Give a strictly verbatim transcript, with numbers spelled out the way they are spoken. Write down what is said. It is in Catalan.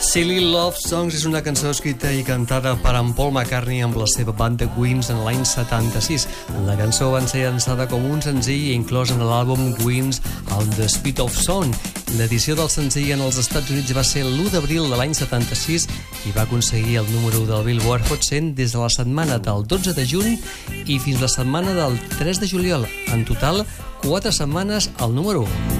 Silly Love Songs és una cançó escrita i cantada per en Paul McCartney amb la seva banda Wings en l'any setanta-sis. La cançó va ser llançada com un senzill i inclòs en l'àlbum Wings on the Speed of Sound. L'edició del senzill en els Estats Units va ser l'u d'abril de l'any setanta-sis i va aconseguir el número u del Billboard Hot cent des de la setmana del dotze de juny i fins la setmana del tres de juliol. En total, quatre setmanes al número u.